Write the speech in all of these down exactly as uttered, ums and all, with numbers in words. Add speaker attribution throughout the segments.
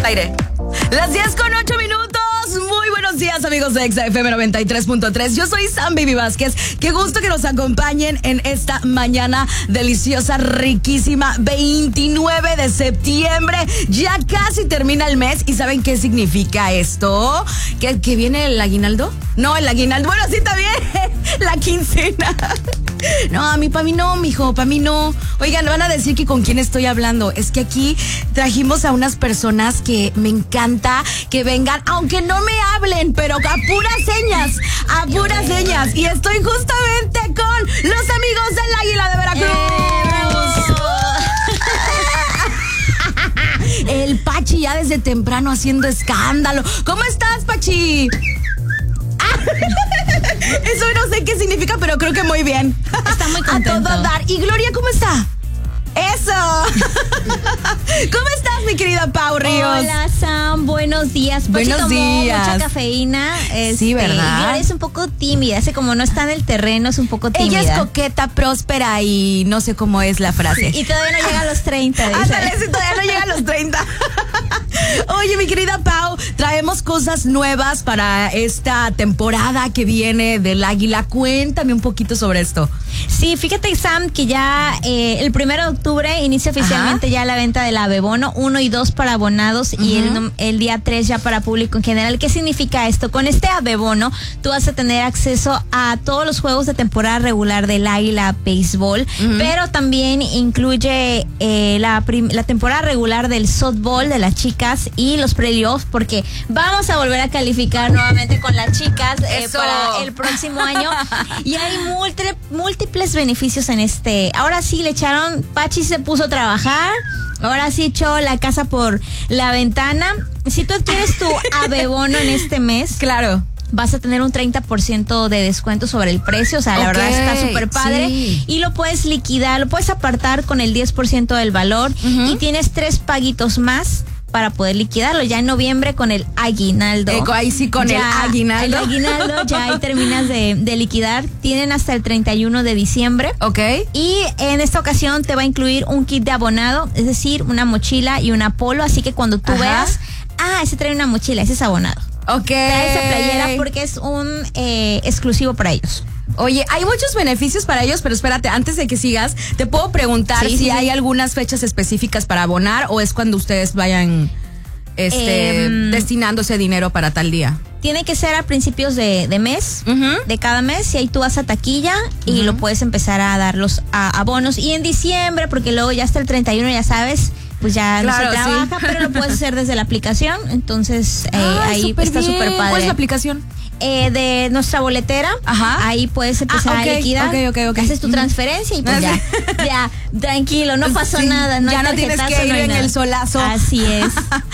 Speaker 1: al aire. Las diez con ocho minutos. Muy buenos días, amigos de Exa F M noventa y tres punto tres. Yo soy Sam Baby Vázquez. Qué gusto que nos acompañen en esta mañana deliciosa, riquísima, veintinueve de septiembre. Ya casi termina el mes. ¿Y saben qué significa esto? ¿Que, que viene el aguinaldo? No, el aguinaldo. Bueno, sí, también. La quincena. No, a mí, para mí no, mijo, para mí no. Oigan, van a decir que con quién estoy hablando. Es que aquí trajimos a unas personas que me encanta que vengan, aunque no me hablen, pero a puras señas, a puras señas. Y estoy justamente con los amigos del Águila de Veracruz. Eh, El Pachi ya desde temprano haciendo escándalo. ¿Cómo estás, Pachi? Eso no sé qué significa, pero creo que muy bien.
Speaker 2: Está muy contento.
Speaker 1: A todo dar. ¿Y Gloria cómo está? ¡Eso! ¿Cómo estás, mi querida Pau Ríos?
Speaker 2: Hola, Sam. Buenos días.
Speaker 1: Buenos
Speaker 2: Pachi tomó
Speaker 1: días.
Speaker 2: mucha cafeína. Este,
Speaker 1: Sí, ¿verdad?
Speaker 2: Gloria es un poco tímida. Hace como no está en el terreno, es un poco tímida.
Speaker 1: Ella es coqueta, próspera y no sé cómo es la frase.
Speaker 2: Y todavía no llega a los treinta. Dice.
Speaker 1: Ándale, si todavía no llega a los treinta. Oye, mi querida Pau, traemos cosas nuevas para esta temporada que viene del Águila. Cuéntame un poquito sobre esto.
Speaker 2: Sí, fíjate, Sam, que ya eh, el primero de octubre inicia oficialmente. Ajá. Ya la venta del Abebono uno y dos para abonados. Uh-huh. Y el, el día tres ya para público en general. ¿Qué significa esto? Con este Abebono tú vas a tener acceso a todos los juegos de temporada regular del Águila Béisbol, uh-huh. pero también incluye eh, la, prim- la temporada regular del softball de las chicas y los playoffs, porque vamos a volver a calificar nuevamente con las chicas eh, para el próximo año. Y hay múltiples múltiples beneficios en este. Ahora sí le echaron, Pachi se puso a trabajar, ahora sí echó la casa por la ventana. Si tú adquieres tu Abebono en este mes,
Speaker 1: claro,
Speaker 2: vas a tener un treinta por ciento de descuento sobre el precio. O sea, la okay, verdad está súper padre. Sí. Y lo puedes liquidar, lo puedes apartar con el diez por ciento del valor. Uh-huh. Y tienes tres paguitos más para poder liquidarlo ya en noviembre con el aguinaldo.
Speaker 1: Eco, ahí sí con ya, el aguinaldo.
Speaker 2: El aguinaldo ya ahí terminas de, de liquidar. Tienen hasta el treinta y uno de diciembre.
Speaker 1: Ok.
Speaker 2: Y en esta ocasión te va a incluir un kit de abonado, es decir, una mochila y una polo. Así que cuando tú Ajá. veas, ah, ese trae una mochila, ese es abonado.
Speaker 1: Ok.
Speaker 2: Trae esa playera porque es un eh, exclusivo para ellos.
Speaker 1: Oye, hay muchos beneficios para ellos, pero espérate, antes de que sigas, te puedo preguntar sí, si sí, hay sí. algunas fechas específicas para abonar o es cuando ustedes vayan este, eh, destinándose dinero para tal día.
Speaker 2: Tiene que ser a principios de, de mes, uh-huh. de cada mes, y ahí tú vas a taquilla y uh-huh. lo puedes empezar a dar los a, abonos. Y en diciembre, porque luego ya hasta el treinta y uno, ya sabes, pues ya claro, no se trabaja, sí. pero lo puedes hacer desde la aplicación. Entonces, eh, ah, ahí super está súper padre.
Speaker 1: ¿Cuál es la aplicación?
Speaker 2: Eh, de nuestra boletera. Ajá. Ahí puedes empezar ah, okay, a liquidar.
Speaker 1: Okay, okay, okay.
Speaker 2: Haces tu transferencia y pues ya, ya, tranquilo, no pasó sí, nada. No
Speaker 1: ya no tienes que ir no en nada. El solazo.
Speaker 2: Así es.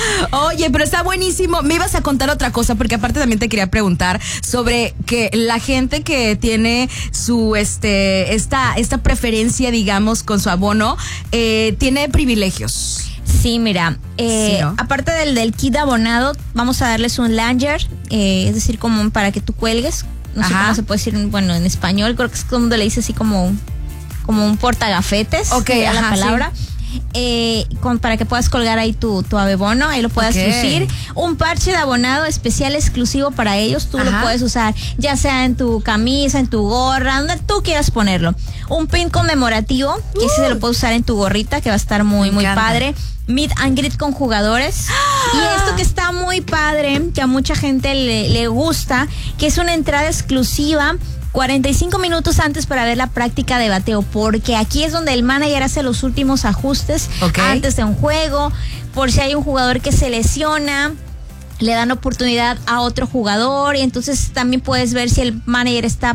Speaker 1: Oye, pero está buenísimo. Me ibas a contar otra cosa, porque aparte también te quería preguntar sobre que la gente que tiene su, este, esta, esta preferencia, digamos, con su abono, eh, tiene privilegios.
Speaker 2: Sí, mira, eh, sí, ¿no? aparte del, del kit abonado, vamos a darles un lanyard, eh, es decir, como para que tú cuelgues. No Ajá. sé cómo se puede decir, bueno, en español, creo que es como le dice así como, como un portagafetes. Ok, ajá, la palabra. Sí. Eh, con, para que puedas colgar ahí tu, tu Abebono, ahí lo puedas okay. lucir. Un parche de abonado especial exclusivo para ellos, tú Ajá. lo puedes usar ya sea en tu camisa, en tu gorra, donde tú quieras ponerlo. Un pin conmemorativo, uh. que ese se lo puedes usar en tu gorrita, que va a estar muy, muy padre. Meet and greet con jugadores. ¡Ah! Y esto que está muy padre, que a mucha gente le, le gusta, que es una entrada exclusiva cuarenta y cinco minutos antes para ver la práctica de bateo, porque aquí es donde el manager hace los últimos ajustes okay. antes de un juego, por si hay un jugador que se lesiona, le dan oportunidad a otro jugador, y entonces también puedes ver si el manager está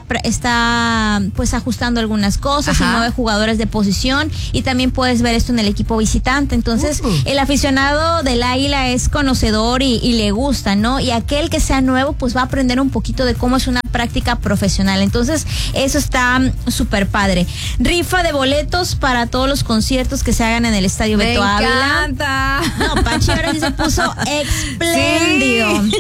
Speaker 2: está pues ajustando algunas cosas, si mueve jugadores de posición, y también puedes ver esto en el equipo visitante. Entonces uh-huh. el aficionado del Águila es conocedor y, y le gusta, ¿no? Y aquel que sea nuevo pues va a aprender un poquito de cómo es una práctica profesional. Entonces eso está súper padre. Rifa de boletos para todos los conciertos que se hagan en el Estadio Beto Ávila.
Speaker 1: Me encanta.
Speaker 2: No, Pachi ahora sí se puso espléndido. Sí.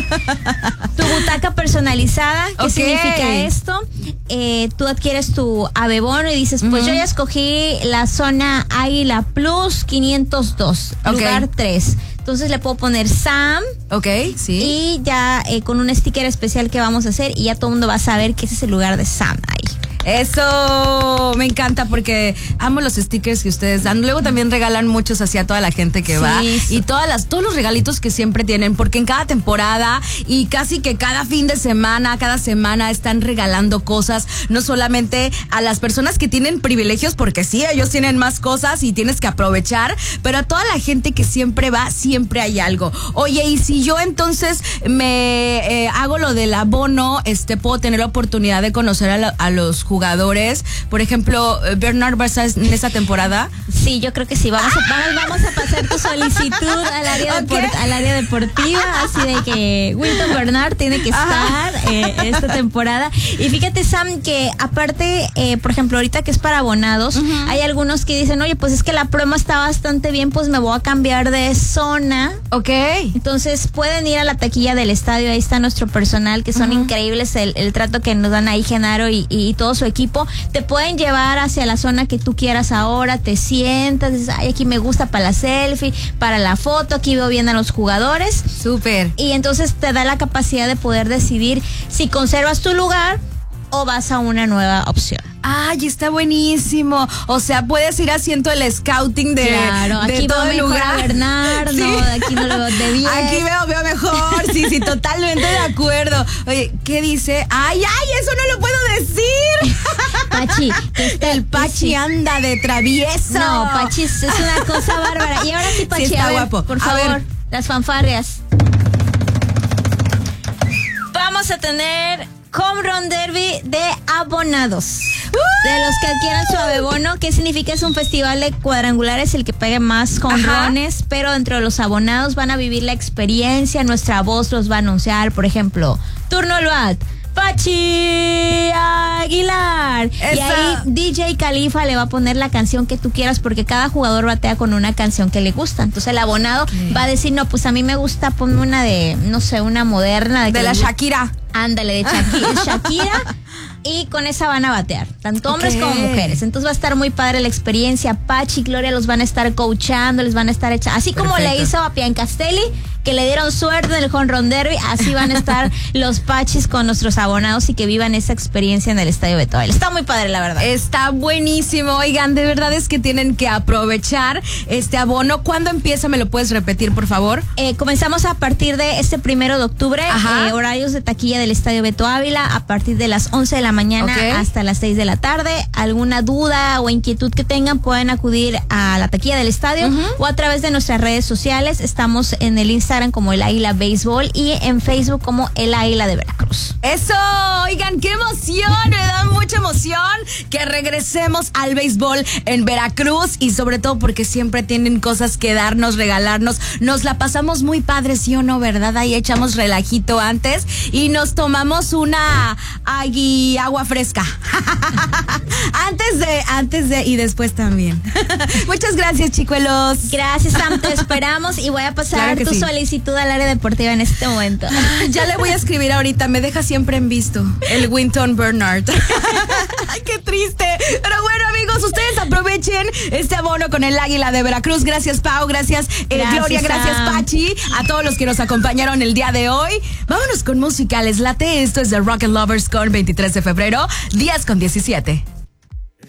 Speaker 2: Tu butaca personalizada, ¿qué okay. significa esto? Eh, tú adquieres tu Abebono y dices, pues uh-huh. yo ya escogí la zona Águila Plus quinientos dos, okay. lugar tres. Entonces le puedo poner Sam.
Speaker 1: Ok, sí.
Speaker 2: Y ya eh, con un sticker especial que vamos a hacer y ya todo el mundo va a saber que ese es el lugar de Sam ahí.
Speaker 1: Eso, me encanta porque amo los stickers que ustedes dan. Luego también regalan muchos hacia toda la gente que sí, va sí. Y todas las, todos los regalitos que siempre tienen, porque en cada temporada y casi que cada fin de semana, cada semana están regalando cosas, no solamente a las personas que tienen privilegios, porque sí, ellos tienen más cosas y tienes que aprovechar, pero a toda la gente que siempre va, siempre hay algo. Oye, y si yo entonces me eh, hago lo del abono, este, puedo tener la oportunidad de conocer a, la, a los jugadores. Por ejemplo, Bernard va a estar en esta temporada.
Speaker 2: Sí, yo creo que sí. Vamos a, vamos, vamos a pasar tu solicitud al área, okay. deport, al área deportiva, así de que Wilton Bernard tiene que estar eh, esta temporada. Y fíjate, Sam, que aparte, eh, por ejemplo, ahorita que es para abonados, uh-huh. hay algunos que dicen, oye, pues es que la promo está bastante bien, pues me voy a cambiar de zona.
Speaker 1: Ok.
Speaker 2: Entonces pueden ir a la taquilla del estadio, ahí está nuestro personal, que son uh-huh. increíbles el, el trato que nos dan ahí Genaro y, y todos su equipo. Te pueden llevar hacia la zona que tú quieras ahora, te sientas, dices, ay, aquí me gusta para la selfie, para la foto, aquí veo bien a los jugadores.
Speaker 1: Súper.
Speaker 2: Y entonces te da la capacidad de poder decidir si conservas tu lugar o vas a una nueva opción.
Speaker 1: Ay, está buenísimo. O sea, puedes ir haciendo el scouting de,
Speaker 2: claro,
Speaker 1: de
Speaker 2: aquí
Speaker 1: todo
Speaker 2: veo
Speaker 1: el lugar.
Speaker 2: A Bernardo, sí. Aquí no lo veo de bien.
Speaker 1: Aquí veo, veo mejor. Sí, sí, totalmente de acuerdo. Oye, ¿qué dice? Ay, ay, eso no lo puedo decir.
Speaker 2: Pachi, este,
Speaker 1: el Pachi sí. anda de travieso.
Speaker 2: No, Pachi es una cosa bárbara. Y ahora sí, Pachi,
Speaker 1: sí, está
Speaker 2: a ver,
Speaker 1: guapo.
Speaker 2: por
Speaker 1: a
Speaker 2: favor,
Speaker 1: ver.
Speaker 2: las fanfarrias. Vamos a tener Home Run Derby de abonados. Uh, de los que adquieran su abono, ¿qué significa? Es un festival de cuadrangulares, el que pegue más home runs, pero dentro de los abonados van a vivir la experiencia, nuestra voz los va a anunciar, por ejemplo, turno al bat, Pachi Aguilar. Esa. Y ahí D J Califa le va a poner la canción que tú quieras, porque cada jugador batea con una canción que le gusta. Entonces el abonado okay. va a decir, no, pues a mí me gusta, ponme una de, no sé, una moderna. De,
Speaker 1: de la Shakira.
Speaker 2: Ándale, de Shakira. Shakira. Y con esa van a batear, tanto hombres okay. como mujeres. Entonces va a estar muy padre la experiencia. Pachi y Gloria los van a estar coachando, les van a estar echando. Así como Perfecto. le hizo a Piancastelli, que le dieron suerte en el Home Run Derby, así van a estar los Pachis con nuestros abonados y que vivan esa experiencia en el Estadio Beto Ávila. Está muy padre, la verdad.
Speaker 1: Está buenísimo. Oigan, de verdad es que tienen que aprovechar este abono. ¿Cuándo empieza? ¿Me lo puedes repetir, por favor?
Speaker 2: Eh, comenzamos a partir de este primero de octubre. Eh, horarios de taquilla del Estadio Beto Ávila a partir de las once de la mañana okay. hasta las seis de la tarde. Alguna duda o inquietud que tengan, pueden acudir a la taquilla del estadio uh-huh. o a través de nuestras redes sociales. Estamos en el Instagram como El Águila Béisbol y en Facebook como El Águila de Veracruz.
Speaker 1: Eso, oigan, qué emoción, me da mucha emoción que regresemos al béisbol en Veracruz y sobre todo porque siempre tienen cosas que darnos, regalarnos. Nos la pasamos muy padre, ¿sí o no, verdad? Ahí echamos relajito antes y nos tomamos una agui, agua fresca. antes de, antes de y después también. Muchas gracias, chicuelos.
Speaker 2: Gracias, Sam, te esperamos y voy a pasar claro tu sí. solicitud al área deportiva en este momento.
Speaker 1: Ya le voy a escribir ahorita, me deja siempre en visto el Wilton Bernard. Ay, qué triste. Pero bueno, amigos, ustedes aprovechen este abono con el Águila de Veracruz. Gracias, Pau, gracias, eh, gracias Gloria, gracias, Sam. Pachi, a todos los que nos acompañaron el día de hoy. Vámonos con música, les late. Esto es The Rocket Lovers con veintitrés de febrero, diez con diecisiete.